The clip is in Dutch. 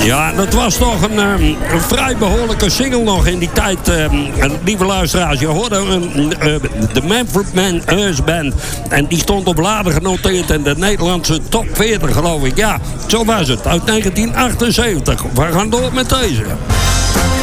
Ja, dat was toch een vrij behoorlijke single nog in die tijd. Lieve luisteraars, je hoorde de Manfred Mann Band. En die stond op Lade genoteerd in de Nederlandse top 40, geloof ik. Ja, zo was het. Uit 1978. We gaan door met deze.